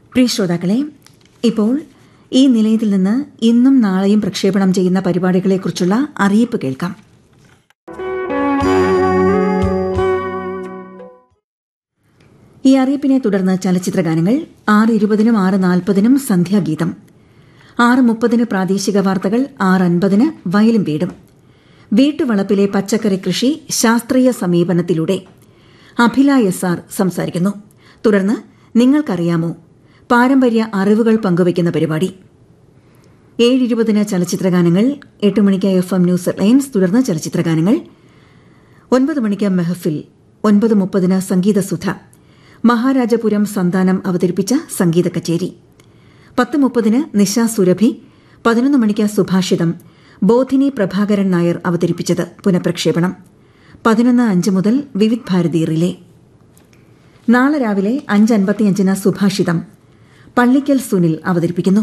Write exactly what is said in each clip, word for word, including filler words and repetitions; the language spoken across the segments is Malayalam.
പ്രിയ ശ്രോതാക്കളെ, ഇപ്പോൾ ഈ നിലയത്തിൽ നിന്ന് ഇന്നും നാളെയും പ്രക്ഷേപണം ചെയ്യുന്ന പരിപാടികളെക്കുറിച്ചുള്ള അറിയിപ്പ് കേൾക്കാം. ഈ അറിയിപ്പിനെ തുടർന്ന് ചലച്ചിത്ര ഗാനങ്ങൾ ആറ് ഇരുപതിനും ആറ് നാൽപ്പതിനും സന്ധ്യാഗീതം, ആറ് മുപ്പതിന് പ്രാദേശിക വാർത്തകൾ, ആറ് അൻപതിന് വയലും വീടും, വീട്ടുവളപ്പിലെ പച്ചക്കറി കൃഷി ശാസ്ത്രീയ സമീപനത്തിലൂടെ അഭില എസ് ആർ സംസാരിക്കുന്നു. തുടർന്ന് നിങ്ങൾക്കറിയാമോ, പാരമ്പര്യ അറിവുകൾ പങ്കുവയ്ക്കുന്ന പരിപാടി. ഏഴ് ഇരുപതിന് ചലച്ചിത്രഗാനങ്ങൾ, എട്ട് മണിക്ക് എഫ് എം ന്യൂസ് ലൈൻസ്, തുടർന്ന് ചലച്ചിത്രഗാനങ്ങൾ, ഒൻപത് മണിക്ക് മെഹഫിൽ, ഒൻപത് മുപ്പതിന് സംഗീതസുധ, മഹാരാജപുരം സന്താനം അവതരിപ്പിച്ച സംഗീത കച്ചേരി, പത്ത് മുപ്പതിന് നിശ സുരഭി, പതിനൊന്ന് മണിക്ക് സുഭാഷിതം ബോധിനി പ്രഭാകരൻ നായർ അവതരിപ്പിച്ചത് പുനഃപ്രക്ഷേപണം, പതിനൊന്ന് അഞ്ച് മുതൽ വിവിധ് ഭാരതി റിലേ. നാളെ രാവിലെ അഞ്ച് അൻപത്തിയഞ്ചിന് സുഭാഷിതം പള്ളിക്കൽ സുനിൽ അവതരിപ്പിക്കുന്നു.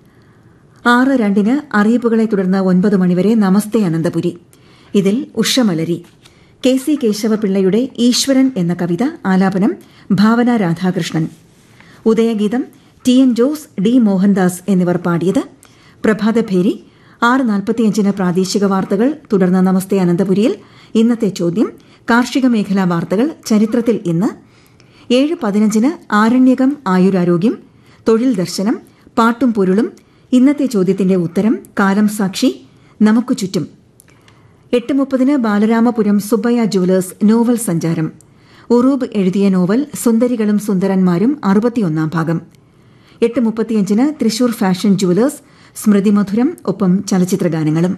ആറ് രണ്ടിന് അറിയിപ്പുകളെ തുടർന്ന് ഒൻപത് മണിവരെ നമസ്തേ അനന്തപുരി. ഇതിൽ ഉഷമലരി, കെ സി കേശവപിള്ളയുടെ ഈശ്വരൻ എന്ന കവിത ആലാപനം ഭാവന Radhakrishnan, ഉദയഗീതം T N Jose, D Mohandas എന്നിവർ പാടിയത്. പ്രഭാതഭേരി ആറ് നാൽപ്പത്തിയഞ്ചിന് പ്രാദേശിക വാർത്തകൾ, തുടർന്ന് നമസ്തേ അനന്തപുരിയിൽ ഇന്നത്തെ ചോദ്യം, കാർഷിക മേഖലാ വാർത്തകൾ, ചരിത്രത്തിൽ ഇന്ന്. ഏഴ് പതിനഞ്ചിന് ആരണ്യകം ആയുരാരോഗ്യം, തൊഴിൽ ദർശനം, പാട്ടും പൊരുളും, ഇന്നത്തെ ചോദ്യത്തിന്റെ ഉത്തരം, കാലം സാക്ഷി, നമുക്ക് ചുറ്റും. എട്ട് മുപ്പതിന് ബാലരാമപുരം സുബ്ബയ്യ ജുവലേഴ്സ് നോവൽ സഞ്ചാരം, ഉറൂബ് എഴുതിയ നോവൽ സുന്ദരികളും സുന്ദരന്മാരും അറുപത്തിയൊന്നാം ഭാഗം. എട്ട് മുപ്പത്തിയഞ്ചിന് തൃശൂർ ഫാഷൻ ജുവലേഴ്സ് സ്മൃതി മധുരം, ഒപ്പം ചലച്ചിത്രഗാനങ്ങളും.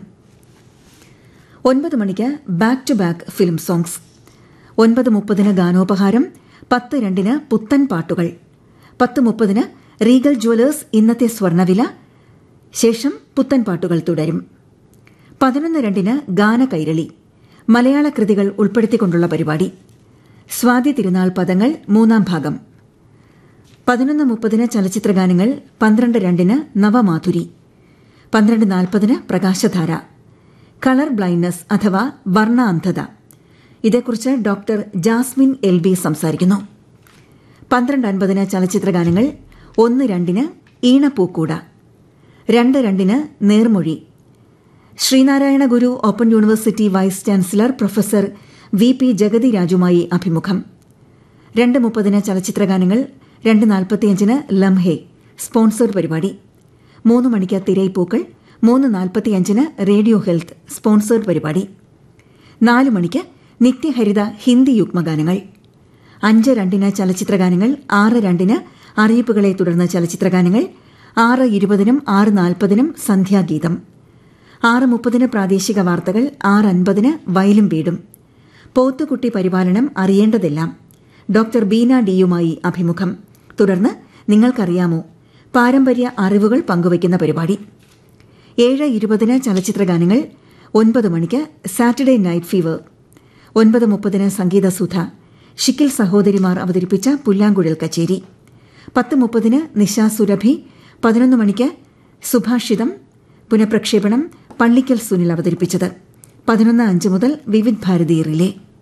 ഒൻപത് മണിക്ക് back to back film songs, ഒൻപത് മുപ്പതിന് ഗാനോപഹാരം, പത്ത് രണ്ടിന് പുത്തൻ പാട്ടുകൾ, പത്ത് മുപ്പതിന് റീഗൽ ജുവലേഴ്സ് ഇന്നത്തെ സ്വർണ്ണവില, ശേഷം പുത്തൻ പാട്ടുകൾ തുടരും. പതിനൊന്ന് രണ്ടിന് ഗാനകൈരളി, മലയാള കൃതികൾ ഉൾപ്പെടുത്തിക്കൊണ്ടുള്ള പരിപാടി, സ്വാതി തിരുനാൾ പദങ്ങൾ മൂന്നാം ഭാഗം. പതിനൊന്ന് മുപ്പതിന് ചലച്ചിത്രഗാനങ്ങൾ, പന്ത്രണ്ട് രണ്ടിന് നവമാധുരി, പന്ത്രണ്ട് നാൽപ്പതിന് പ്രകാശധാര, കളർ ബ്ലൈൻഡ്നസ് അഥവാ വർണ്ണ അന്ധത, ഇതേക്കുറിച്ച് ഡോക്ടർ ജാസ്മിൻ എൽ ബി സംസാരിക്കുന്നു. പന്ത്രണ്ട് അൻപതിന് ചലച്ചിത്രഗാനങ്ങൾ, ഒന്ന് രണ്ടിന് ഈണപ്പൂക്കൂട, രണ്ട് രണ്ടിന് നേർമൊഴി, ശ്രീനാരായണ ഗുരു open university vice chancellor professor V P Jagathy രാജുമായി അഭിമുഖം. രണ്ട് മുപ്പതിന് ചലച്ചിത്രഗാനങ്ങൾ, രണ്ട് നാൽപ്പത്തിയഞ്ചിന് ലംഹെ സ്പോൺസർഡ് പരിപാടി, മൂന്ന് മണിക്ക് തിരൈപ്പൂക്കൾ, മൂന്ന് നാൽപ്പത്തിയഞ്ചിന് റേഡിയോ ഹെൽത്ത് സ്പോൺസേർഡ് പരിപാടി, നാല് മണിക്ക് നിത്യഹരിത ഹിന്ദി യുഗ്മഗാനങ്ങൾ, അഞ്ച് രണ്ടിന് ചലച്ചിത്രഗാനങ്ങൾ, ആറ് രണ്ടിന് അറിയിപ്പുകളെ തുടർന്ന് ചലച്ചിത്രഗാനങ്ങൾ, ആറ് ഇരുപതിനും ആറ് നാൽപ്പതിനും സന്ധ്യാഗീതം, ആറ് മുപ്പതിന് പ്രാദേശിക വാർത്തകൾ, ആറ് അൻപതിന് വയലും വീടും, പോത്തുകുട്ടി പരിപാലനം അറിയേണ്ടതെല്ലാം, ഡോക്ടർ ബീന ഡിയുമായി അഭിമുഖം, തുടർന്ന് നിങ്ങൾക്കറിയാമോ, പാരമ്പര്യ അറിവുകൾ പങ്കുവയ്ക്കുന്ന പരിപാടി. ഏഴ് ഇരുപതിന് ചലച്ചിത്രഗാനങ്ങൾ, ഒൻപത് മണിക്ക് സാറ്റർഡേ നൈറ്റ് ഫീവർ, ഒൻപത് മുപ്പതിന് സംഗീതസുധ, ഷിക്കിൽ സഹോദരിമാർ അവതരിപ്പിച്ച പുല്ലാങ്കുഴൽ കച്ചേരി, പത്ത് മുപ്പതിന് നിശ സുരഭി, പതിനൊന്ന് മണിക്ക് സുഭാഷിതം പുനഃപ്രക്ഷേപണം പള്ളിക്കൽ സുനിൽ അവതരിപ്പിച്ചത്, പതിനൊന്ന് അഞ്ച് മുതൽ വിവിധ് ഭാരതി റിലേ.